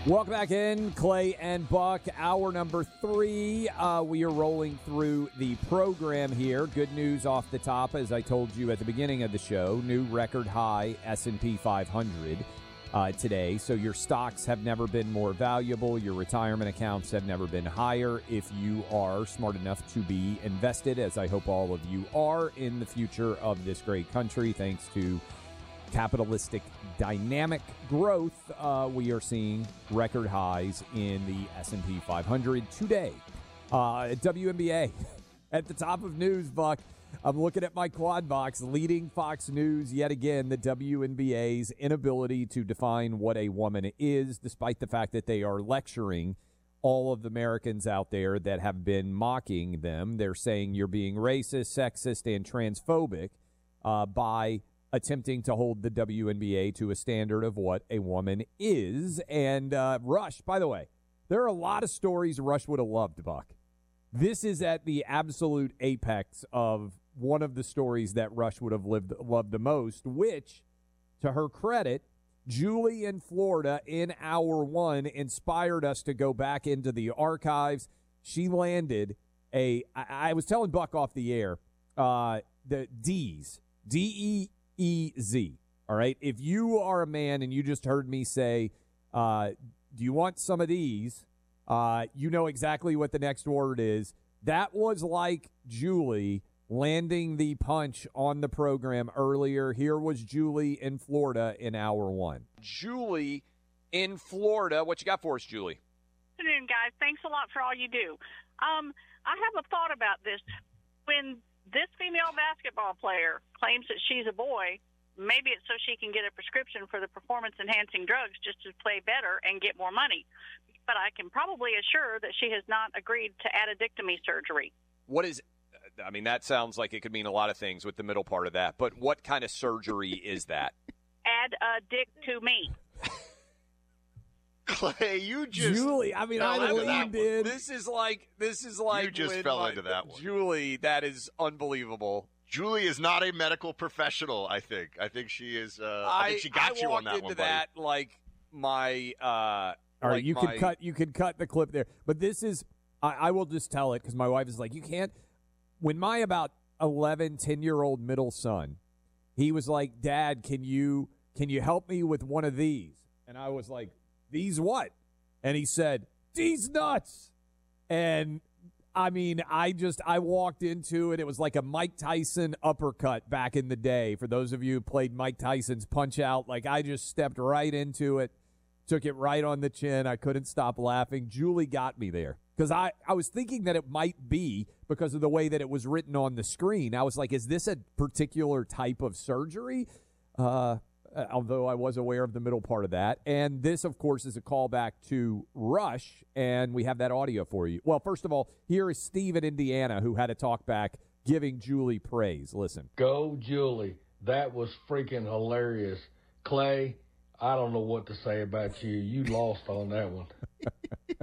Welcome back in, Clay and Buck. Hour number 3. We are rolling through the program here. Good news off the top, as I told you at the beginning of the show. New record high S&P 500 today. So your stocks have never been more valuable. Your retirement accounts have never been higher. If you are smart enough to be invested, as I hope all of you are, in the future of this great country, thanks to capitalistic dynamic growth, we are seeing record highs in the S&P 500 today. WNBA at the top of news, Buck. I'm looking at my quad box, leading Fox News yet again, the WNBA's inability to define what a woman is, despite the fact that they are lecturing all of the Americans out there that have been mocking them. They're saying you're being racist, sexist, and transphobic by attempting to hold the WNBA to a standard of what a woman is. And Rush, by the way, there are a lot of stories Rush would have loved, Buck. This is at the absolute apex of one of the stories that Rush would have loved the most, which, to her credit, Julie in Florida in hour 1 inspired us to go back into the archives. She landed I was telling Buck off the air, the D's, D-E-E-Z, all right? If you are a man and you just heard me say, do you want some of these? You know exactly what the next word is. That was like Julie landing the punch on the program earlier. Here was Julie in Florida in hour 1. Julie in Florida. What you got for us, Julie? Good afternoon, guys. Thanks a lot for all you do. I have a thought about this. When this female basketball player claims that she's a boy, maybe it's so she can get a prescription for the performance-enhancing drugs just to play better and get more money. But I can probably assure that she has not agreed to addictomy surgery. What is, I mean, that sounds like it could mean a lot of things with the middle part of that, but what kind of surgery is that? Add a dick to me. Clay, you just Julie. I mean, I leaned in. This is like you just fell into that one. Julie, that is unbelievable. Julie is not a medical professional. I think she is. I think she got you on that one, buddy. I walked into that like my. All right, you could cut the clip there, but this is. I will just tell it because my wife is like, you can't. When my about 10-year-old middle son, he was like, Dad, can you help me with one of these? And I was like, these what? And he said, these nuts. And I mean, I walked into it. It was like a Mike Tyson uppercut back in the day. For those of you who played Mike Tyson's Punch Out, like I just stepped right into it, took it right on the chin. I couldn't stop laughing. Julie got me there because I was thinking that it might be because of the way that it was written on the screen. I was like, is this a particular type of surgery? Although I was aware of the middle part of that. And this, of course, is a callback to Rush, and we have that audio for you. Well, first of all, here is Steve in Indiana who had a talk back giving Julie praise. Listen. Go, Julie. That was freaking hilarious. Clay, I don't know what to say about you. You lost on that one.